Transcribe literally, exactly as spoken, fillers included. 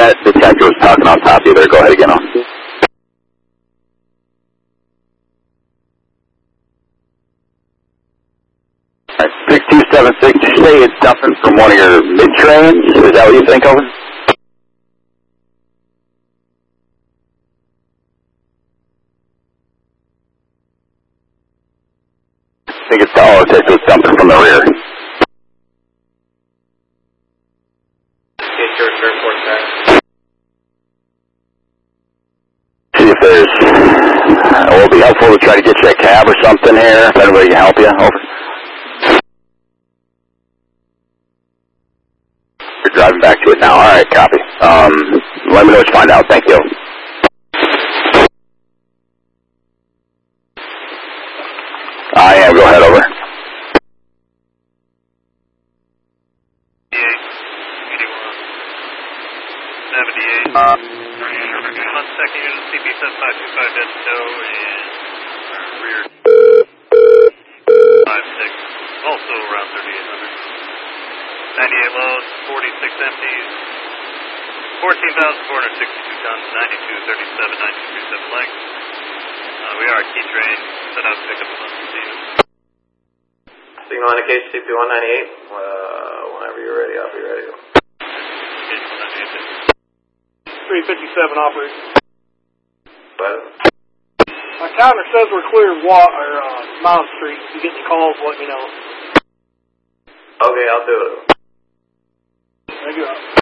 that detector was talking on top of you there. Go ahead again on. Alright, six two seven six, did you say it's dumping from one of your mid-trains? Is that what you think, over? I think it's, oh, okay, so it's dumping from the rear. Okay, George Airport, back. See if there's, uh, it will be helpful to try to get you a cab or something here, if anybody can help you, over. You're driving back to it now, alright, copy. Um, let me know what you find out, thank you. I am, go ahead, over. seventy-eight. Uh, one second, unit C B seven five two five Delta Tow and rear five six, also around thirty-eight hundred. ninety-eight loads, forty-six empties, fourteen thousand four hundred sixty-two tons, ninety-two thirty-seven, ninety-two thirty-seven length. Uh, we are a key train, set out to pick up a bunch of Stevens. Signal indication C P one ninety-eight, uh, whenever you're ready, I'll be ready to go. three fifty-seven operator. What? My counter says we're clear of Wa or uh, Mount Street. If you get any calls, let me know. Okay, I'll do it. Thank you.